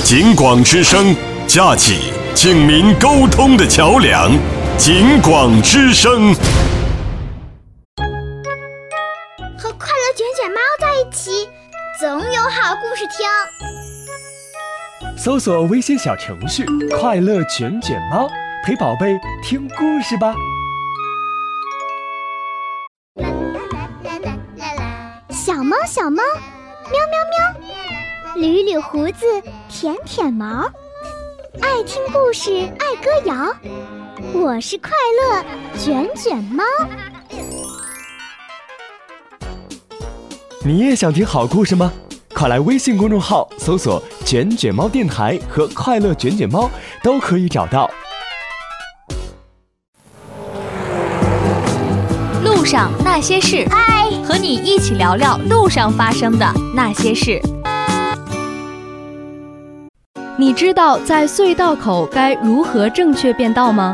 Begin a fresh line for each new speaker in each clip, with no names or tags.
警广之声，架起警民沟通的桥梁。警广之声，
和快乐卷卷猫在一起，总有好故事听。
搜索微信小程序“快乐卷卷猫”，陪宝贝听故事吧。
小猫小猫，喵喵喵，捋捋胡子，舔舔毛，爱听故事，爱歌谣。我是快乐卷卷猫。
你也想听好故事吗？快来微信公众号搜索“卷卷猫电台”和“快乐卷卷猫”，都可以找到。
路上那些事，和你一起聊聊路上发生的那些事。你知道在隧道口该如何正确变道吗？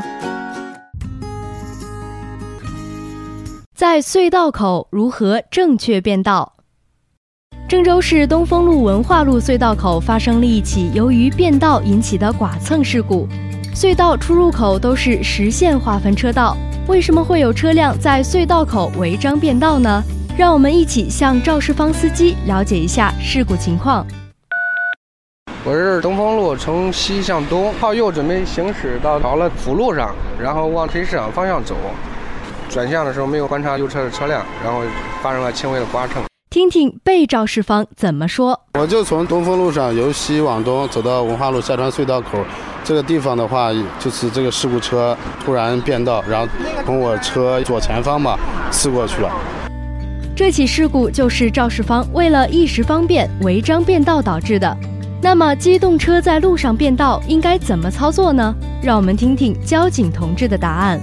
在隧道口如何正确变道？郑州市东风路文化路隧道口发生了一起由于变道引起的剐蹭事故。隧道出入口都是实线划分车道，为什么会有车辆在隧道口违章变道呢？让我们一起向赵世芳司机了解一下事故情况。
我是东风路从西向东，靠右准备行驶到了辅路上，然后往黑市场方向走。转向的时候没有观察右侧的车辆，然后发生了轻微的剐蹭。
听听被肇事方怎么说。
我就从东风路上由西往东走到文化路下川隧道口，这个地方的话，就是这个事故车突然变道，然后从我车左前方吧刺过去了。
这起事故就是肇事方为了一时方便违章变道导致的。那么机动车在路上变道应该怎么操作呢？让我们听听交警同志的答案。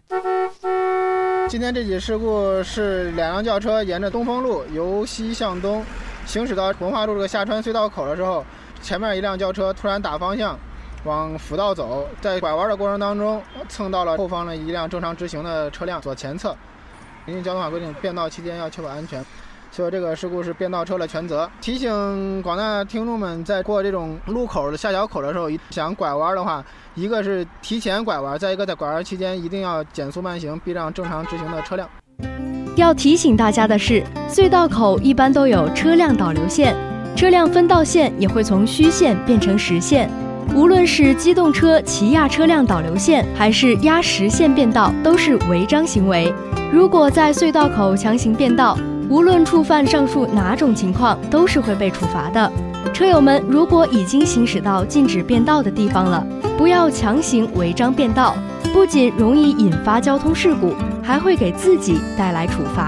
今天这起事故是两辆轿车沿着东风路由西向东行驶到文化路这个下川隧道口的时候，前面一辆轿车突然打方向往辅道走，在拐弯的过程当中蹭到了后方的一辆正常直行的车辆左前侧。因为交通法规定变道期间要确保安全，所以这个事故是变道车的全责。提醒广大听众们，在过这种路口的下桥口的时候，想拐弯的话，一个是提前拐弯，再一个在拐弯期间一定要减速慢行，避让正常直行的车辆。
要提醒大家的是，隧道口一般都有车辆导流线，车辆分道线也会从虚线变成实线。无论是机动车骑压车辆导流线，还是压实线变道，都是违章行为。如果在隧道口强行变道，无论触犯上述哪种情况，都是会被处罚的。车友们如果已经行驶到禁止变道的地方了，不要强行违章变道，不仅容易引发交通事故，还会给自己带来处罚。